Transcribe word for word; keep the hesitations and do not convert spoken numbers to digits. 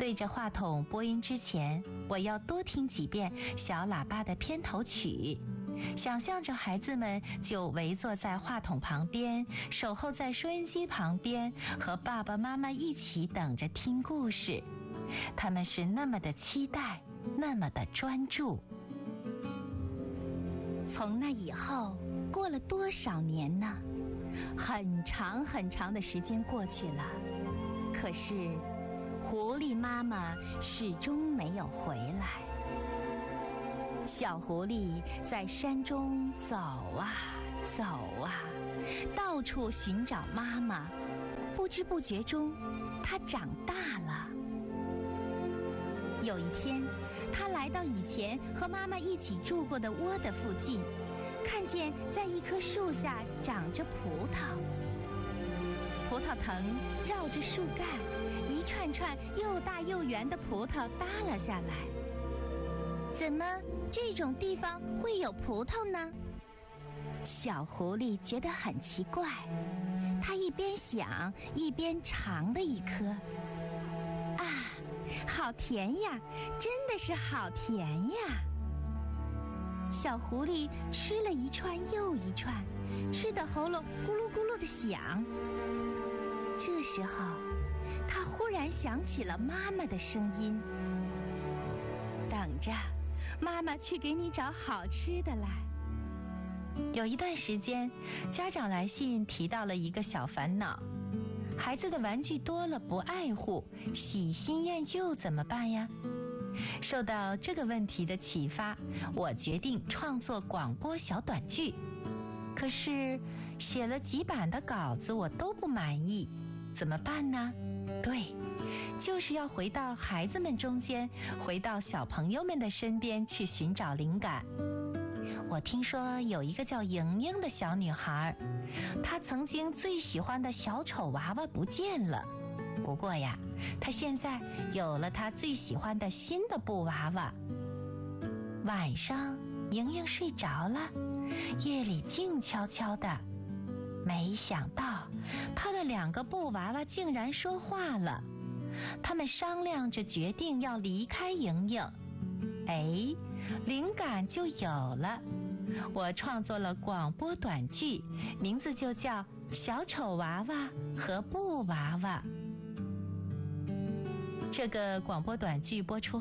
对着话筒播音之前，我要多听几遍小喇叭的片头曲，想象着孩子们就围坐在话筒旁边，守候在收音机旁边，和爸爸妈妈一起等着听故事。他们是那么的期待，那么的专注。从那以后，过了多少年呢？很长很长的时间过去了，可是狐狸妈妈始终没有回来。小狐狸在山中走啊走啊，到处寻找妈妈。不知不觉中，它长大了。有一天，它来到以前和妈妈一起住过的窝的附近，看见在一棵树下长着葡萄。葡萄藤绕着树干，一串串又大又圆的葡萄耷了下来。怎么这种地方会有葡萄呢？小狐狸觉得很奇怪，它一边想一边尝了一颗。啊，好甜呀，真的是好甜呀！小狐狸吃了一串又一串，吃得喉咙咕噜咕噜地响。这时候，它忽然想起了妈妈的声音：“等着，妈妈去给你找好吃的来。”有一段时间，家长来信提到了一个小烦恼：孩子的玩具多了不爱护，喜新厌旧怎么办呀？受到这个问题的启发，我决定创作广播小短剧。可是写了几版的稿子，我都不满意，怎么办呢？对，就是要回到孩子们中间，回到小朋友们的身边去寻找灵感。我听说有一个叫莹莹的小女孩，她曾经最喜欢的小丑娃娃不见了。不过呀，她现在有了她最喜欢的新的布娃娃。晚上，莹莹睡着了，夜里静悄悄的。没想到，她的两个布娃娃竟然说话了。他们商量着决定要离开莹莹。哎，灵感就有了。我创作了广播短剧，名字就叫《小丑娃娃和布娃娃》。这个广播短剧播出